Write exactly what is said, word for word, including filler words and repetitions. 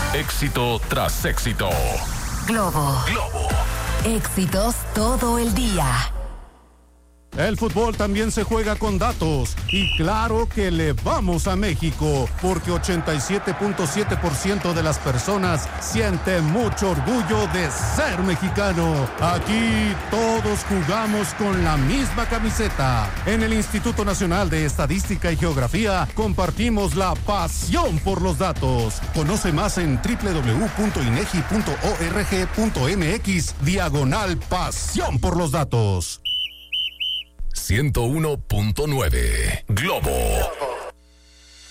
Éxito tras éxito. Globo. Globo. Éxitos todo el día. El fútbol también se juega con datos y claro que le vamos a México porque ochenta y siete punto siete por ciento de las personas siente mucho orgullo de ser mexicano. Aquí todos jugamos con la misma camiseta. En el Instituto Nacional de Estadística y Geografía compartimos la pasión por los datos. Conoce más en doble u doble u doble u punto inegi punto org punto mx diagonal pasión por los datos. ciento uno punto nueve Globo.